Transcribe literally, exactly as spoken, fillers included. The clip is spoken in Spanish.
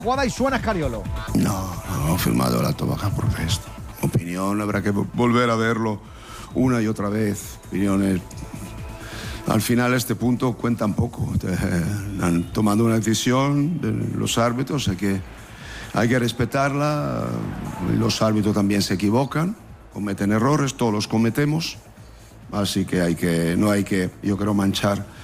Jugada y suena Scariolo. No, no hemos firmado el alto baja por esto. Opinión, habrá que volver a verlo una y otra vez. Opiniones. Al final este punto cuenta un poco. Han tomado una decisión de los árbitros, hay que, hay que respetarla. Los árbitros también se equivocan, cometen errores, todos los cometemos. Así que, hay que no hay que, yo creo, manchar